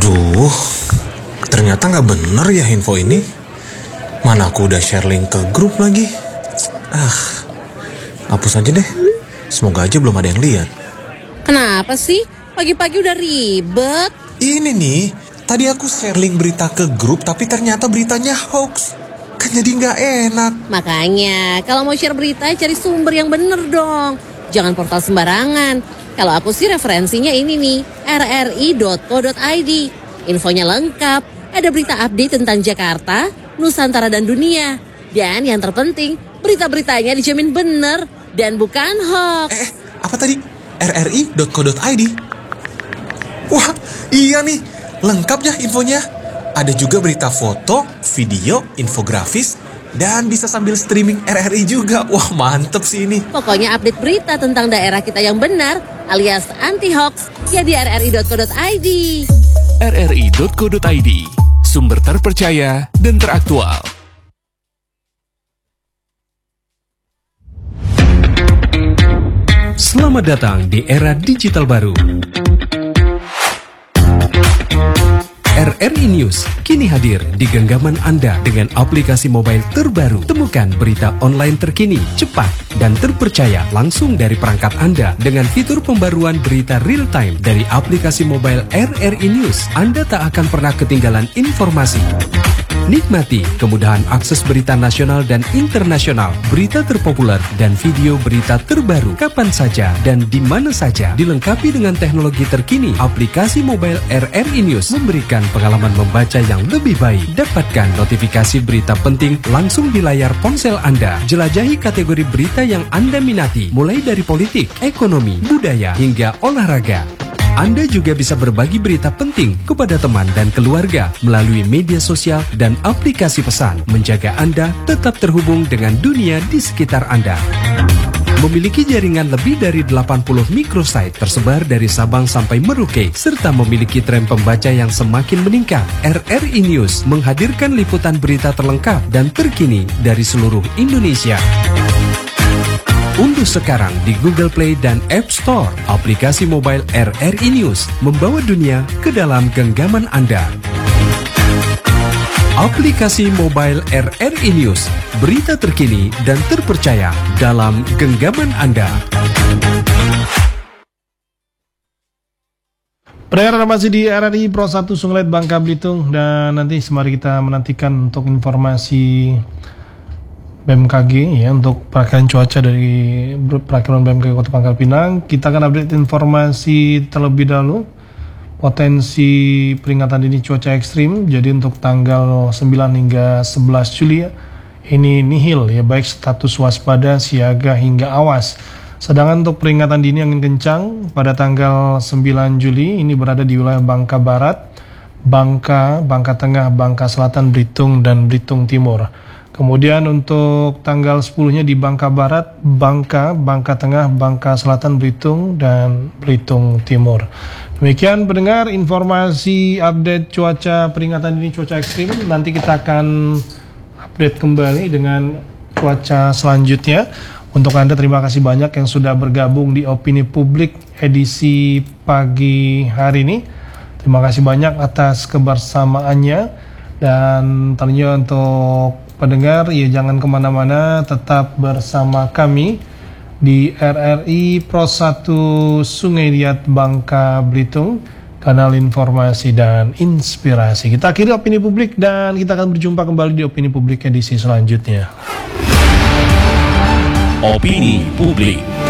Aduh, ternyata nggak bener ya info ini. Mana aku udah share link ke grup lagi. Hapus aja deh. Semoga aja belum ada yang lihat. Kenapa sih? Pagi-pagi udah ribet. Ini nih, tadi aku share link berita ke grup tapi ternyata beritanya hoax. Kan jadi nggak enak. Makanya, kalau mau share berita cari sumber yang bener dong. Jangan portal sembarangan. Kalau aku sih referensinya ini nih, rri.co.id. Infonya lengkap, ada berita update tentang Jakarta, Nusantara dan dunia. Dan yang terpenting, berita-beritanya dijamin bener dan bukan hoax. Apa tadi? rri.co.id? Wah, iya nih, lengkap ya infonya. Ada juga berita foto, video, infografis, dan bisa sambil streaming RRI juga. Wah, mantep sih ini. Pokoknya update berita tentang daerah kita yang benar, alias anti-hoax, ya di rri.co.id. rri.co.id, sumber terpercaya dan teraktual. Selamat datang di era digital baru. RRI News kini hadir di genggaman Anda dengan aplikasi mobile terbaru. Temukan berita online terkini, cepat, dan terpercaya langsung dari perangkat Anda dengan fitur pembaruan berita real time dari aplikasi mobile RRI News. Anda tak akan pernah ketinggalan informasi. Nikmati kemudahan akses berita nasional dan internasional, berita terpopuler, dan video berita terbaru kapan saja dan di mana saja. Dilengkapi dengan teknologi terkini, aplikasi mobile RRI News memberikan pengalaman membaca yang lebih baik. Dapatkan notifikasi berita penting langsung di layar ponsel Anda. Jelajahi kategori berita yang Anda minati, mulai dari politik, ekonomi, budaya, hingga olahraga. Anda juga bisa berbagi berita penting kepada teman dan keluarga melalui media sosial dan aplikasi pesan, menjaga Anda tetap terhubung dengan dunia di sekitar Anda. Memiliki jaringan lebih dari 80 microsite tersebar dari Sabang sampai Merauke, serta memiliki tren pembaca yang semakin meningkat. RRI News menghadirkan liputan berita terlengkap dan terkini dari seluruh Indonesia. Unduh sekarang di Google Play dan App Store aplikasi mobile RRI News, membawa dunia ke dalam genggaman Anda. Aplikasi mobile RRI News, berita terkini dan terpercaya dalam genggaman Anda. Pendengar masih di RRI Pro 1 Sungai Bangka Belitung, dan nanti mari kita menantikan untuk informasi BMKG ya, untuk perakilan cuaca dari perakilan BMKG Kota Pangkal Pinang. Kita akan update informasi terlebih dahulu potensi peringatan dini cuaca ekstrim. Jadi untuk tanggal 9 hingga 11 Juli ya, ini nihil ya, baik status waspada, siaga hingga awas. Sedangkan untuk peringatan dini angin kencang pada tanggal 9 Juli ini berada di wilayah Bangka Barat, Bangka Tengah, Bangka Selatan, Belitung, dan Belitung Timur. Kemudian untuk tanggal 10-nya di Bangka Barat, Bangka Tengah, Bangka Selatan, Belitung, dan Belitung Timur. Demikian pendengar informasi update cuaca peringatan dini cuaca ekstrim. Nanti kita akan update kembali dengan cuaca selanjutnya. Untuk Anda terima kasih banyak yang sudah bergabung di Opini Publik edisi pagi hari ini. Terima kasih banyak atas kebersamaannya, dan tentunya untuk pendengar, ya jangan kemana-mana, tetap bersama kami di RRI Pro 1 Sungai Liat Bangka Belitung, kanal informasi dan inspirasi. Kita akhiri Opini Publik dan kita akan berjumpa kembali di Opini Publik edisi selanjutnya. Opini Publik.